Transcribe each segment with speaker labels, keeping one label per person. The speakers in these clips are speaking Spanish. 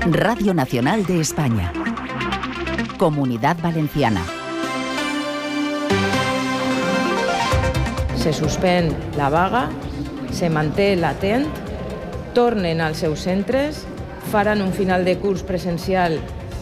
Speaker 1: Radio Nacional de España. Comunitat Valenciana.
Speaker 2: Se suspèn la vaga, se manté latent, tornen als seus centres, faran un final de curs presencial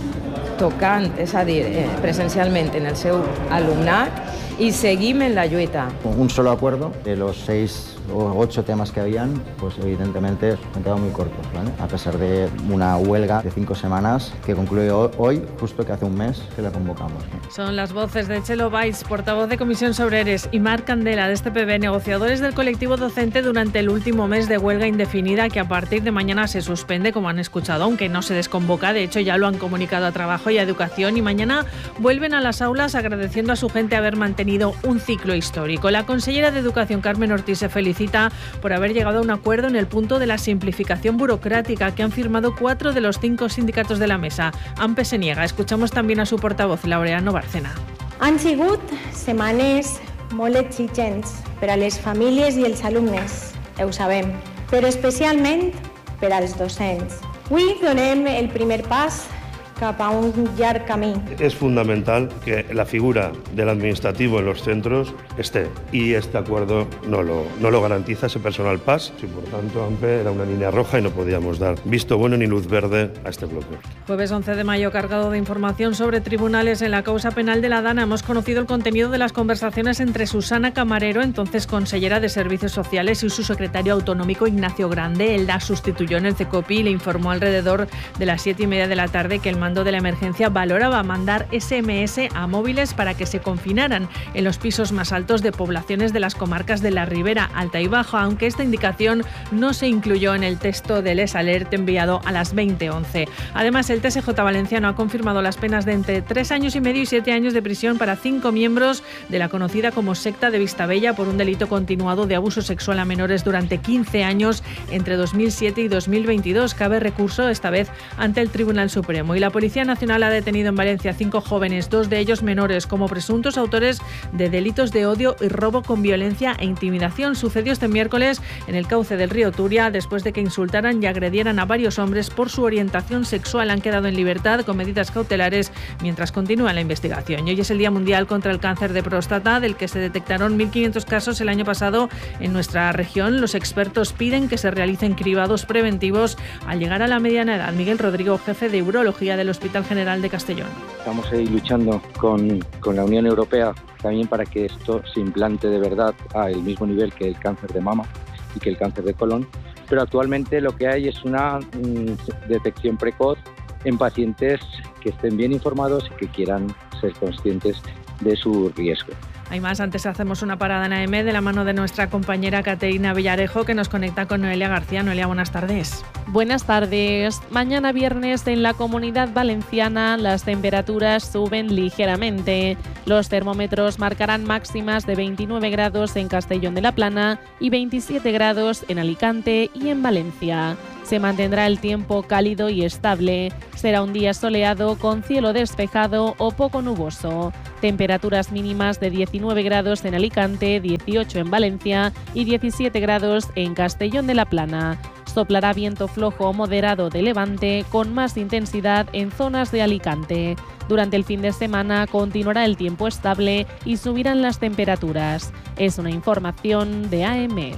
Speaker 2: tocant, és a dir, presencialment en el seu alumnat, y seguim en la lluita.
Speaker 3: Un solo acuerdo de los 6 o 8 temas que habían, pues evidentemente han quedado muy cortos, ¿vale? A pesar de una huelga de 5 semanas que concluye hoy, justo que hace un mes que la convocamos, ¿no?
Speaker 4: Son las voces de Chelo Valls, portavoz de Comisión sobre ERES, y Marc Candela, de este PB, negociadores del colectivo docente durante el último mes de huelga indefinida que a partir de mañana se suspende, como han escuchado, aunque no se desconvoca. De hecho, ya lo han comunicado a Trabajo y a Educación, y mañana vuelven a las aulas agradeciendo a su gente haber mantenido un ciclo histórico. La consellera de Educación, Carmen Ortiz, se felicita por haber llegado a un acuerdo en el punto de la simplificación burocrática que han firmado 4 de los 5 sindicatos de la mesa. AMPE se niega. Escuchamos también a su portavoz, Laureano Bárcena.
Speaker 5: Han sigut setmanes molt exigents per a les famílies i els alumnes, ho sabem, però especialment per als docents. Avui donem el primer pas cap a un llarg camí.
Speaker 6: Es fundamental que la figura del administrativo en los centros esté, y este acuerdo no lo garantiza ese personal PAS, y por tanto AMPE era una línea roja y no podíamos dar visto bueno ni luz verde a este bloque.
Speaker 4: Jueves 11 de mayo, cargado de información sobre tribunales en la causa penal de la Dana. Hemos conocido el contenido de las conversaciones entre Susana Camarero, entonces consellera de Servicios Sociales, y su secretario autonómico Ignacio Grande. Él la sustituyó en el CECOPI y le informó alrededor de las 7:30 de la tarde que el mando de la emergencia valoraba mandar SMS a móviles para que se confinaran en los pisos más altos de poblaciones de las comarcas de la Ribera Alta y Baja, aunque esta indicación no se incluyó en el texto del ES-Alert enviado a las 20:11. Además, el TSJ valenciano ha confirmado las penas de entre 3 años y medio y 7 años de prisión para 5 miembros de la conocida como secta de Vistabella por un delito continuado de abuso sexual a menores durante 15 años entre 2007 y 2022. Cabe recurso, esta vez ante el Tribunal Supremo. Y la Policía Nacional ha detenido en Valencia 5 jóvenes, 2 de ellos menores, como presuntos autores de delitos de odio y robo con violencia e intimidación. Sucedió este miércoles en el cauce del río Turia, después de que insultaran y agredieran a varios hombres por su orientación sexual. Han quedado en libertad con medidas cautelares mientras continúa la investigación. Y hoy es el Día Mundial contra el Cáncer de Próstata, del que se detectaron 1.500 casos el año pasado en nuestra región. Los expertos piden que se realicen cribados preventivos al llegar a la mediana edad. Miguel Rodrigo, jefe de urología del Hospital General de Castellón.
Speaker 7: Estamos ahí luchando con la Unión Europea también para que esto se implante de verdad al mismo nivel que el cáncer de mama y que el cáncer de colon, pero actualmente lo que hay es una detección precoz en pacientes que estén bien informados y que quieran ser conscientes de su riesgo.
Speaker 4: Hay más, antes hacemos una parada en AM de la mano de nuestra compañera Caterina Villarejo, que nos conecta con Noelia García. Noelia, buenas tardes.
Speaker 8: Buenas tardes. Mañana viernes en la Comunidad Valenciana las temperaturas suben ligeramente. Los termómetros marcarán máximas de 29 grados en Castellón de la Plana y 27 grados en Alicante y en Valencia. Se mantendrá el tiempo cálido y estable. Será un día soleado con cielo despejado o poco nuboso. Temperaturas mínimas de 19 grados en Alicante, 18 en Valencia y 17 grados en Castellón de la Plana. Soplará viento flojo o moderado de levante con más intensidad en zonas de Alicante. Durante el fin de semana continuará el tiempo estable y subirán las temperaturas. Es una información de AEMET.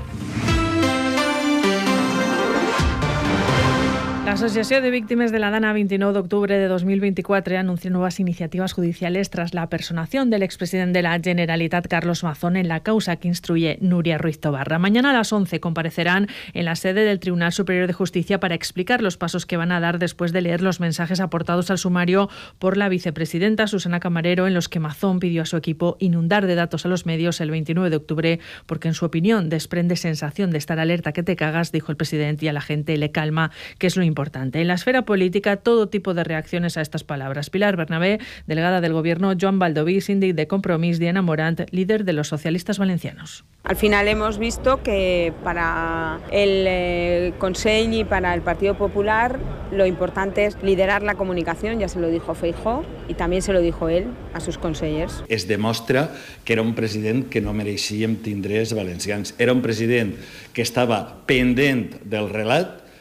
Speaker 4: L'Associació de Víctimes de la Dana 29 d'octubre de 2024 anunció nuevas iniciativas judiciales tras la personación del expresidente de la Generalitat, Carlos Mazón, en la causa que instruye Núria Ruiz Tobarra. Mañana a las 11 comparecerán en la sede del Tribunal Superior de Justicia para explicar los pasos que van a dar después de leer los mensajes aportados al sumario por la vicepresidenta Susana Camarero, en los que Mazón pidió a su equipo inundar de datos a los medios el 29 de octubre porque, en su opinión, desprende sensación de estar alerta que te cagas, dijo el presidente, y a la gente le calma, que es lo importante. En la esfera política, todo tipo de reacciones a estas palabras. Pilar Bernabé, delegada del Gobierno, Joan Baldoví, síndic de Compromís, Diana Morant, líder de los socialistas valencianos.
Speaker 9: Al final hemos visto que para el Consell y para el Partido Popular lo importante es liderar la comunicación, ya se lo dijo Feijóo y también se lo dijo él a sus consellers.
Speaker 10: Es demostra que era un president que no mereixíem tindre els valencians. Era un president que estava pendent del relat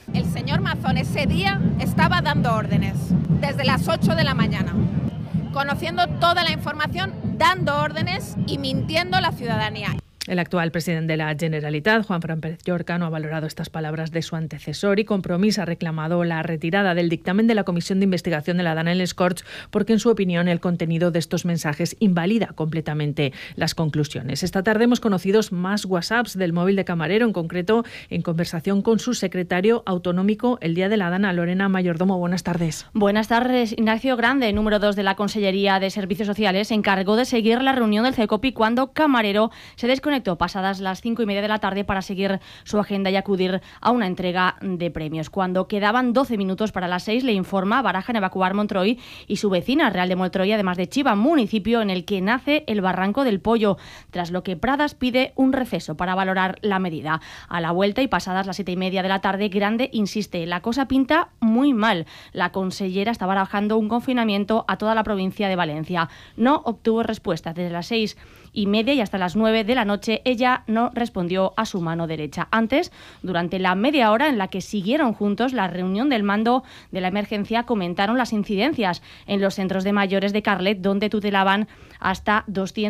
Speaker 11: El señor Mazón ese día estaba dando órdenes desde las 8 de la mañana, conociendo toda la información, dando órdenes y mintiendo a la ciudadanía.
Speaker 4: El actual presidente de la Generalitat, Juanfran Pérez Llorca, no ha valorado estas palabras de su antecesor y Compromís ha reclamado la retirada del dictamen de la Comisión de Investigación de la Dana en les Corts porque, en su opinión, el contenido de estos mensajes invalida completamente las conclusiones. Esta tarde hemos conocido más WhatsApps del móvil de Camarero, en concreto en conversación con su secretario autonómico el día de la Dana, Lorena Mayordomo. Buenas tardes.
Speaker 12: Buenas tardes. Ignacio Grande, número 2 de la Consellería de Servicios Sociales, se encargó de seguir la reunión del CECOPI cuando Camarero se desconectó pasadas las 5:30 de la tarde para seguir su agenda y acudir a una entrega de premios. Cuando quedaban 12 minutos para las 6, le informa barajan evacuar Montroi y su vecina Real de Montroi, además de Chiva, municipio en el que nace el Barranco del Pollo, tras lo que Pradas pide un receso para valorar la medida. A la vuelta y pasadas las 7:30 de la tarde, Grande insiste, la cosa pinta muy mal. La consellera está barajando un confinamiento a toda la provincia de Valencia. No obtuvo respuesta desde las 6:30 y hasta las 9 de la noche. Ella no respondió a su mano derecha. Antes, durante la media hora en la que siguieron juntos la reunión del mando de la emergencia, comentaron las incidencias en los centros de mayores de Carlet, donde tutelaban hasta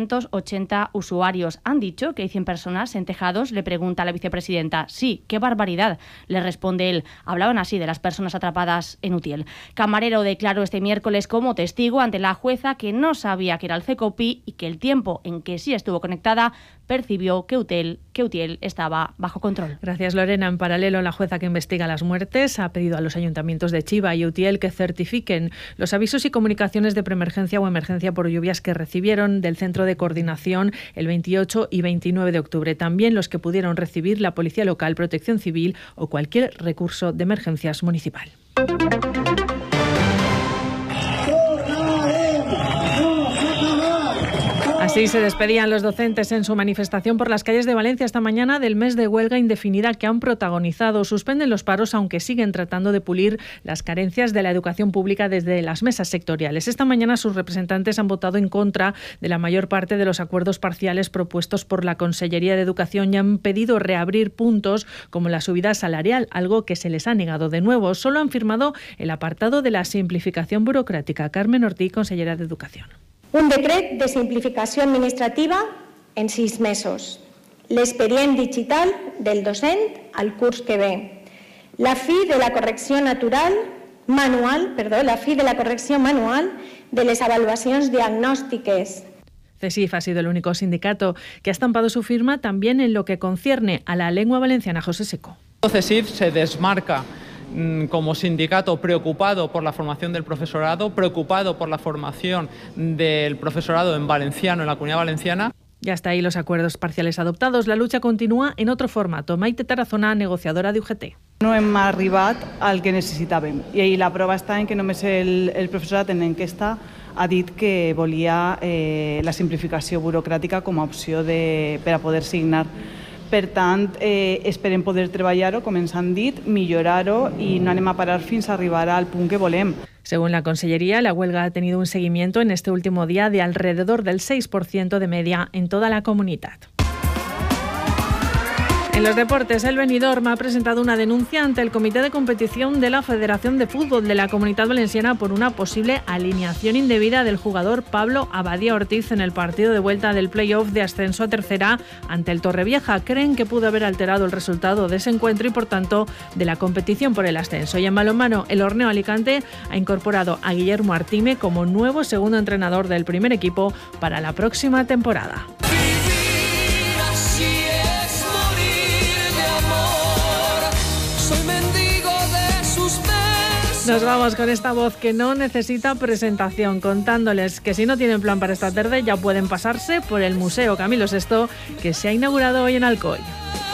Speaker 12: 280 usuarios. Han dicho que hay 100 personas en tejados, le pregunta la vicepresidenta. Sí, qué barbaridad, le responde él. Hablaban así de las personas atrapadas en Utiel. Camarero declaró este miércoles como testigo ante la jueza que no sabía que era el CECOPI y que el tiempo en que sí estuvo conectada percibió que Utiel estaba bajo control.
Speaker 4: Gracias, Lorena. En paralelo, la jueza que investiga las muertes ha pedido a los ayuntamientos de Chiva y Utiel que certifiquen los avisos y comunicaciones de preemergencia o emergencia por lluvias que recibieron del Centro de Coordinación el 28 y 29 de octubre. También los que pudieron recibir la Policía Local, Protección Civil o cualquier recurso de emergencias municipal. Así se despedían los docentes en su manifestación por las calles de Valencia esta mañana del mes de huelga indefinida que han protagonizado. Suspenden los paros, aunque siguen tratando de pulir las carencias de la educación pública desde las mesas sectoriales. Esta mañana sus representantes han votado en contra de la mayor parte de los acuerdos parciales propuestos por la Consellería de Educación y han pedido reabrir puntos como la subida salarial, algo que se les ha negado de nuevo. Solo han firmado el apartado de la simplificación burocrática. Carmen Ortiz, consellera de Educación.
Speaker 5: Un decret de simplificació administrativa en 6 mesos. L'expedient digital del docent al curs que ve. La fi de la correcció manual de les avaluacions diagnòstiques.
Speaker 4: CESIF ha sido el único sindicato que ha estampado su firma también en lo que concierne a la lengua valenciana. José Seco.
Speaker 13: CESIF se desmarca como sindicato preocupado por la formación del profesorado, preocupado por la formación del profesorado en valenciano, en la Comunidad Valenciana.
Speaker 4: Ya está ahí los acuerdos parciales adoptados. La lucha continúa en otro formato. Maite Tarazona, negociadora de UGT.
Speaker 14: No hem arribat al que necessitàvem i la prova està en que només el professorat en enquesta ha dit que volia la simplificació burocràtica com a opció per a poder signar. Per tant, esperem poder treballar-ho, com ens han dit, millorar-ho i no anem a parar fins a arribar al punt que volem.
Speaker 4: Según la Consellería, la huelga ha tenido un seguimiento en este último día de alrededor del 6% de media en toda la comunidad. En los deportes, el Benidorm ha presentado una denuncia ante el Comité de Competición de la Federación de Fútbol de la Comunidad Valenciana por una posible alineación indebida del jugador Pablo Abadía Ortiz en el partido de vuelta del play-off de ascenso a tercera ante el Torrevieja. Creen que pudo haber alterado el resultado de ese encuentro y, por tanto, de la competición por el ascenso. Y en balonmano, el Horneo Alicante ha incorporado a Guillermo Artime como nuevo segundo entrenador del primer equipo para la próxima temporada. Nos vamos con esta voz que no necesita presentación, contándoles que si no tienen plan para esta tarde ya pueden pasarse por el Museo Camilo VI que se ha inaugurado hoy en Alcoy.